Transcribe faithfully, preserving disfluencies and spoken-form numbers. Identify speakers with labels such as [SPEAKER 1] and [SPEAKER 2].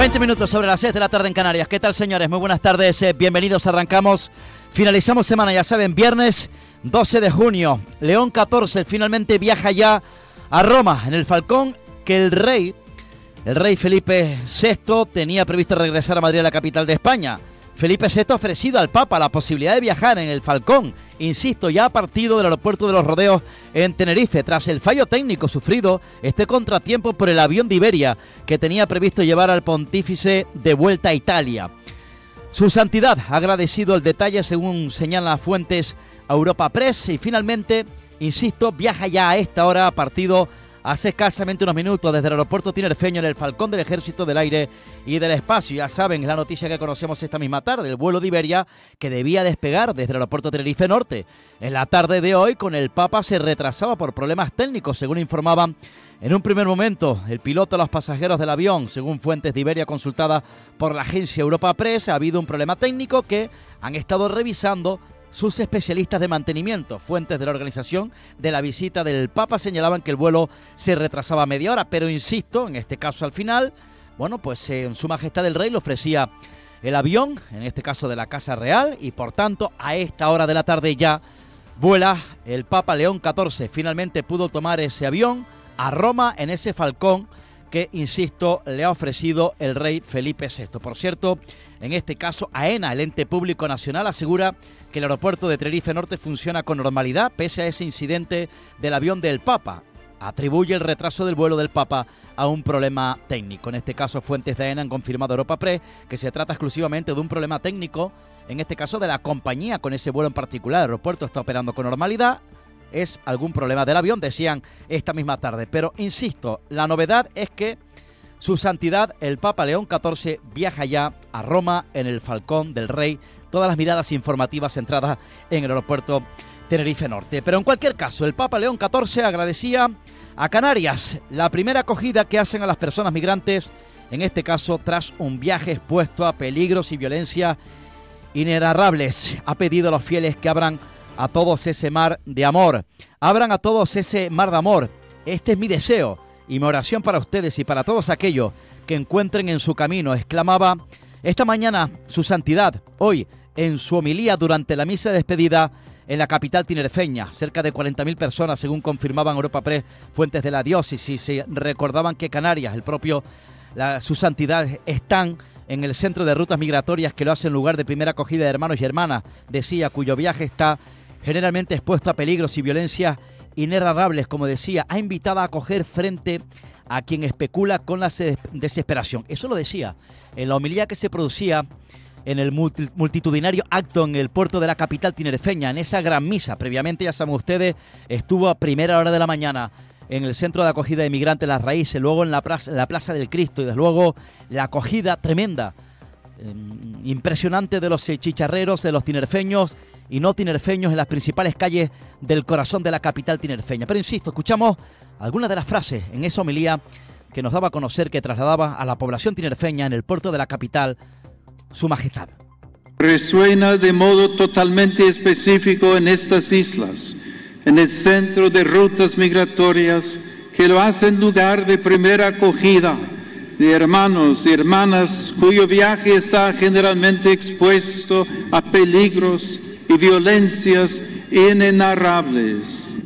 [SPEAKER 1] veinte minutos sobre las seis de la tarde en Canarias. ¿Qué tal, señores? Muy buenas tardes, eh, bienvenidos. Arrancamos, finalizamos semana, ya saben, viernes doce de junio. León catorce finalmente viaja ya a Roma en el Falcón, que el rey, el rey Felipe sexto tenía previsto regresar a Madrid, a la capital de España. Felipe sexto ha ofrecido al Papa la posibilidad de viajar en el Falcón, insisto, ya ha partido del aeropuerto de Los Rodeos en Tenerife, tras el fallo técnico sufrido, este contratiempo por el avión de Iberia, que tenía previsto llevar al pontífice de vuelta a Italia. Su Santidad ha agradecido el detalle, según señalan fuentes a Europa Press, y finalmente, insisto, viaja ya a esta hora, ha partido hace escasamente unos minutos desde el aeropuerto tinerfeño en el Falcón del Ejército del Aire y del Espacio. Ya saben, es la noticia que conocemos esta misma tarde, el vuelo de Iberia que debía despegar desde el aeropuerto Tenerife Norte. En la tarde de hoy, con el Papa, se retrasaba por problemas técnicos, según informaban en un primer momento el piloto y los pasajeros del avión. Según fuentes de Iberia consultadas por la agencia Europa Press, ha habido un problema técnico que han estado revisando sus especialistas de mantenimiento. Fuentes de la organización de la visita del Papa señalaban que el vuelo se retrasaba media hora, pero insisto, en este caso al final, bueno, pues eh, Su Majestad el Rey le ofrecía el avión, en este caso de la Casa Real, y por tanto a esta hora de la tarde ya vuela el Papa León catorce. Finalmente pudo tomar ese avión a Roma en ese Falcón que, insisto, le ha ofrecido el rey Felipe sexto. Por cierto, en este caso, AENA, el ente público nacional, asegura que el aeropuerto de Tenerife Norte funciona con normalidad pese a ese incidente del avión del Papa. Atribuye el retraso del vuelo del Papa a un problema técnico. En este caso, fuentes de AENA han confirmado a Europa Press que se trata exclusivamente de un problema técnico, en este caso de la compañía con ese vuelo en particular. El aeropuerto está operando con normalidad. Es algún problema del avión, decían esta misma tarde. Pero, insisto, la novedad es que Su Santidad, el Papa León catorce, viaja ya a Roma en el Falcón del Rey. Todas las miradas informativas centradas en el aeropuerto Tenerife Norte. Pero en cualquier caso, el Papa León catorce agradecía a Canarias la primera acogida que hacen a las personas migrantes, en este caso tras un viaje expuesto a peligros y violencia inenarrables. Ha pedido a los fieles que abran a todos ese mar de amor. Abran a todos ese mar de amor. Este es mi deseo y mi oración para ustedes y para todos aquellos que encuentren en su camino, exclamaba esta mañana Su Santidad, hoy en su homilía durante la misa de despedida en la capital tinerfeña. Cerca de cuarenta mil personas, según confirmaban Europa Press, fuentes de la diócesis, se recordaban que Canarias, el propio la, Su Santidad, están en el centro de rutas migratorias que lo hacen lugar de primera acogida de hermanos y hermanas, decía, cuyo viaje está generalmente expuesto a peligros y violencias inenarrables, como decía. Ha invitado a acoger frente a quien especula con la desesperación. Eso lo decía en la homilía que se producía en el multitudinario acto en el puerto de la capital tinerfeña, en esa gran misa. Previamente, ya saben ustedes, estuvo a primera hora de la mañana en el centro de acogida de inmigrantes Las Raíces, luego en la plaza, la plaza del Cristo, y desde luego la acogida tremenda, eh, impresionante de los chicharreros, de los tinerfeños y no tinerfeños en las principales calles del corazón de la capital tinerfeña. Pero insisto, escuchamos algunas de las frases en esa homilía que nos daba a conocer, que trasladaba a la población tinerfeña en el puerto de la capital Su Majestad.
[SPEAKER 2] Resuena de modo totalmente específico en estas islas, en el centro de rutas migratorias que lo hacen lugar de primera acogida de hermanos y hermanas cuyo viaje está generalmente expuesto a peligros y violencias inenarrables.